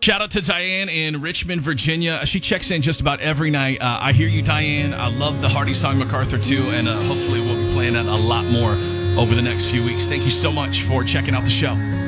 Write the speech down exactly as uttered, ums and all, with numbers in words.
Shout out to Diane in Richmond, Virginia. She checks in just about every night. Uh, I hear you, Diane. I love the Hardy song MacArthur, too, and uh, hopefully we'll be playing that a lot more over the next few weeks. Thank you so much for checking out the show.